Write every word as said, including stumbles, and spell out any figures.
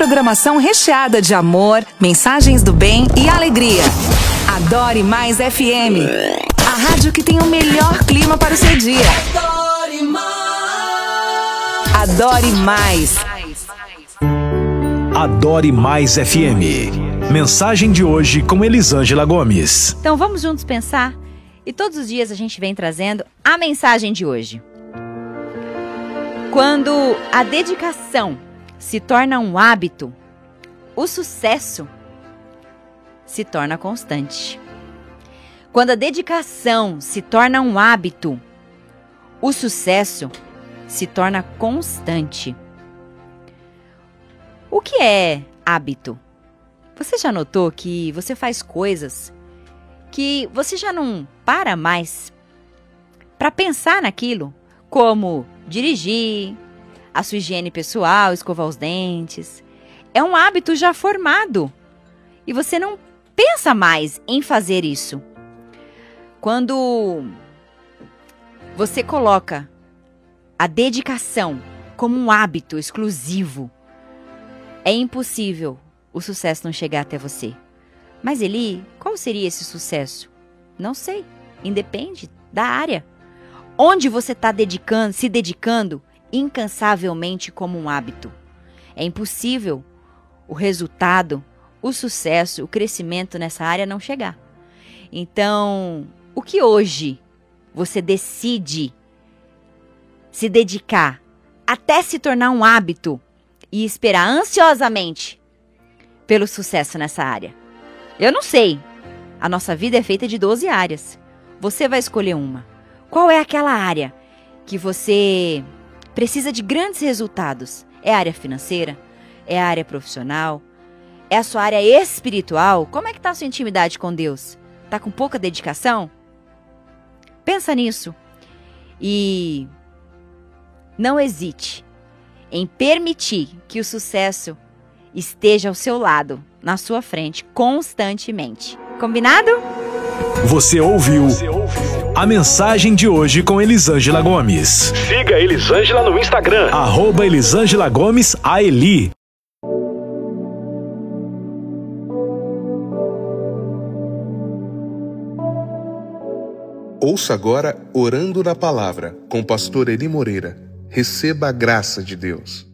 programação recheada de amor, mensagens do bem e alegria. Adore Mais F M, a rádio que tem o melhor clima para o seu dia. Adore Mais. Adore Mais. Adore Mais F M. Mensagem de hoje com Elisângela Gomes. Então vamos juntos pensar, e todos os dias a gente vem trazendo a mensagem de hoje. Quando a dedicação se torna um hábito, o sucesso se torna constante. Quando a dedicação se torna um hábito, o sucesso se torna constante. O que é hábito? Você já notou que você faz coisas que você já não para mais para pensar naquilo, como dirigir, a sua higiene pessoal, escovar os dentes? É um hábito já formado e você não pensa mais em fazer isso. Quando você coloca a dedicação como um hábito exclusivo, é impossível o sucesso não chegar até você. Mas Eli, qual seria esse sucesso? Não sei, independe da área. Onde você está dedicando, se dedicando incansavelmente como um hábito. É impossível o resultado, o sucesso, o crescimento nessa área não chegar. Então, o que hoje você decide se dedicar até se tornar um hábito e esperar ansiosamente pelo sucesso nessa área? Eu não sei. A nossa vida é feita de doze áreas. Você vai escolher uma. Qual é aquela área que você precisa de grandes resultados? É a área financeira? É a área profissional? É a sua área espiritual? Como é que está a sua intimidade com Deus? Está com pouca dedicação? Pensa nisso. E não hesite em permitir que o sucesso esteja ao seu lado, na sua frente, constantemente. Combinado? Você ouviu a mensagem de hoje com Elisângela Gomes. Siga a Elisângela no Instagram, arroba Elisângela Gomes A Eli. Ouça agora Orando na Palavra, com o pastor Eli Moreira. Receba a graça de Deus.